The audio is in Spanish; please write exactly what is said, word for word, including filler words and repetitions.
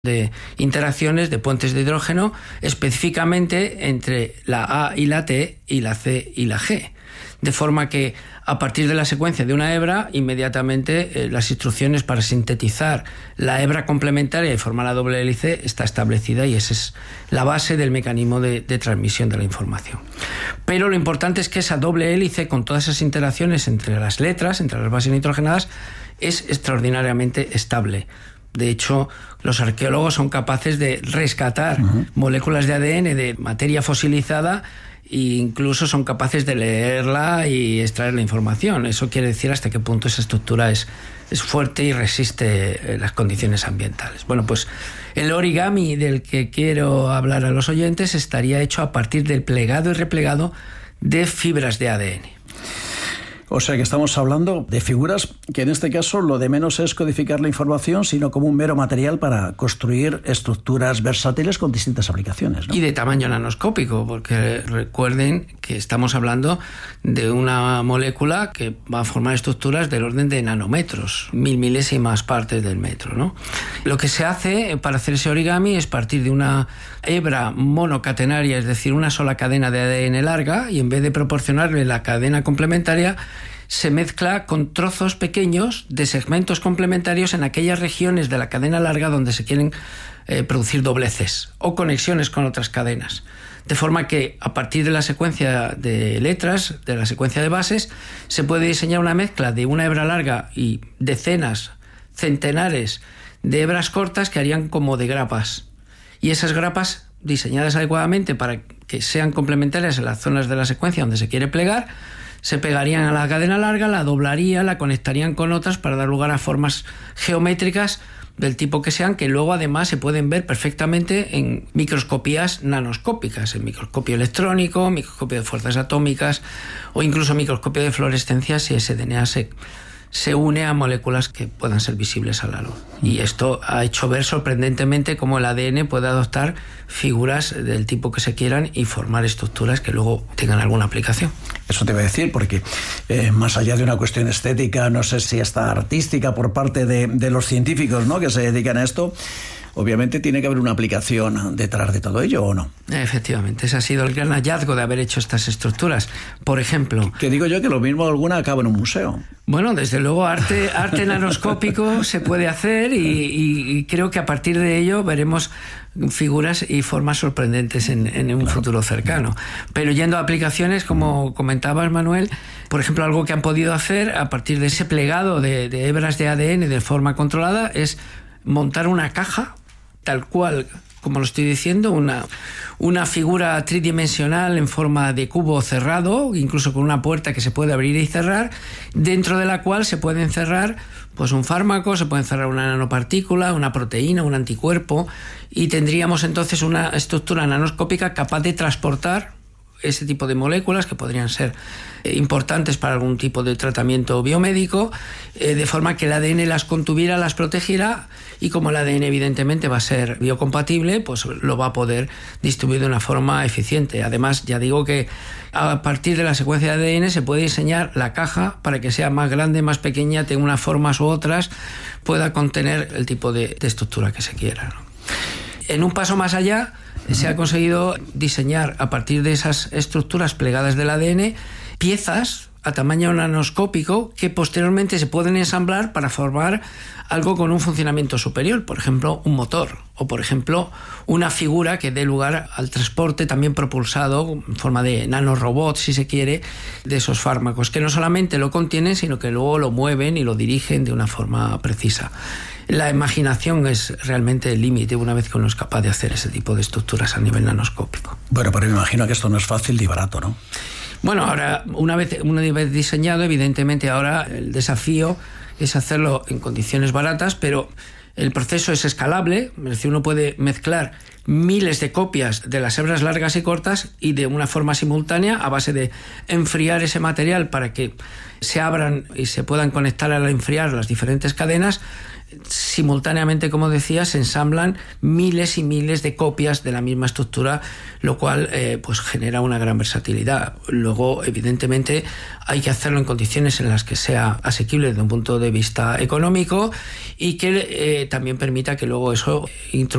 de interacciones de puentes de hidrógeno específicamente entre la A y la T y la C y la G, de forma que a partir de la secuencia de una hebra inmediatamente eh, las instrucciones para sintetizar la hebra complementaria y formar la doble hélice está establecida, y esa es la base del mecanismo de, de transmisión de la información. Pero lo importante es que esa doble hélice, con todas esas interacciones entre las letras, entre las bases nitrogenadas, es extraordinariamente estable. De hecho, los arqueólogos son capaces de rescatar uh-huh. moléculas de A D N de materia fosilizada e incluso son capaces de leerla y extraer la información. Eso quiere decir hasta qué punto esa estructura es, es fuerte y resiste las condiciones ambientales. Bueno, pues el origami del que quiero hablar a los oyentes estaría hecho a partir del plegado y replegado de fibras de A D N. O sea que estamos hablando de figuras que en este caso lo de menos es codificar la información, sino como un mero material para construir estructuras versátiles con distintas aplicaciones, ¿no? Y de tamaño nanoscópico, porque recuerden que estamos hablando de una molécula que va a formar estructuras del orden de nanómetros, mil milésimas partes del metro, ¿no? Lo que se hace para hacer ese origami es partir de una hebra monocatenaria, es decir, una sola cadena de A D N larga, y en vez de proporcionarle la cadena complementaria, se mezcla con trozos pequeños de segmentos complementarios en aquellas regiones de la cadena larga donde se quieren eh, producir dobleces o conexiones con otras cadenas. De forma que a partir de la secuencia de letras, de la secuencia de bases, se puede diseñar una mezcla de una hebra larga y decenas, centenares de hebras cortas que harían como de grapas. Y esas grapas, diseñadas adecuadamente para que sean complementarias en las zonas de la secuencia donde se quiere plegar, se pegarían a la cadena larga, la doblarían, la conectarían con otras para dar lugar a formas geométricas del tipo que sean, que luego además se pueden ver perfectamente en microscopías nanoscópicas, en microscopio electrónico, microscopio de fuerzas atómicas o incluso microscopio de fluorescencia si ese D N A se, se une a moléculas que puedan ser visibles a la luz. Y esto ha hecho ver sorprendentemente cómo el A D N puede adoptar figuras del tipo que se quieran y formar estructuras que luego tengan alguna aplicación. Eso te iba a decir, porque eh, más allá de una cuestión estética, no sé si hasta artística por parte de, de los científicos, ¿no?, que se dedican a esto, obviamente tiene que haber una aplicación detrás de todo ello, ¿o no? Efectivamente, ese ha sido el gran hallazgo de haber hecho estas estructuras. Por ejemplo... Que digo yo que lo mismo alguna acaba en un museo. Bueno, desde luego arte, arte nanoscópico se puede hacer y, y, y creo que a partir de ello veremos figuras y formas sorprendentes en, en un claro. futuro cercano. Pero yendo a aplicaciones, como comentabas, Manuel, por ejemplo, algo que han podido hacer a partir de ese plegado de, de hebras de A D N de forma controlada es montar una caja tal cual, como lo estoy diciendo, una, una figura tridimensional en forma de cubo cerrado, incluso con una puerta que se puede abrir y cerrar, dentro de la cual se puede encerrar pues un fármaco, se puede encerrar una nanopartícula, una proteína, un anticuerpo, y tendríamos entonces una estructura nanoscópica capaz de transportar ese tipo de moléculas que podrían ser eh, importantes para algún tipo de tratamiento biomédico, eh, de forma que el A D N las contuviera, las protegiera, y como el A D N evidentemente va a ser biocompatible, pues lo va a poder distribuir de una forma eficiente. Además, ya digo que a partir de la secuencia de A D N se puede diseñar la caja para que sea más grande, más pequeña, tenga unas formas u otras, pueda contener el tipo de, de estructura que se quiera, ¿no? En un paso más allá, se ha conseguido diseñar a partir de esas estructuras plegadas del A D N piezas a tamaño nanoscópico que posteriormente se pueden ensamblar para formar algo con un funcionamiento superior, por ejemplo, un motor, o por ejemplo, una figura que dé lugar al transporte también propulsado en forma de nanorobot, si se quiere, de esos fármacos, que no solamente lo contienen, sino que luego lo mueven y lo dirigen de una forma precisa. La imaginación es realmente el límite una vez que uno es capaz de hacer ese tipo de estructuras a nivel nanoscópico. Bueno, pero me imagino que esto no es fácil ni barato, ¿no? Bueno, ahora, una vez, una vez diseñado, evidentemente ahora el desafío es hacerlo en condiciones baratas, pero el proceso es escalable, es decir, uno puede mezclar miles de copias de las hebras largas y cortas y de una forma simultánea a base de enfriar ese material para que se abran y se puedan conectar al enfriar las diferentes cadenas. simultáneamente, como decía, se ensamblan miles y miles de copias de la misma estructura, lo cual eh, pues genera una gran versatilidad. Luego, evidentemente, hay que hacerlo en condiciones en las que sea asequible desde un punto de vista económico y que eh, también permita que luego eso introduzca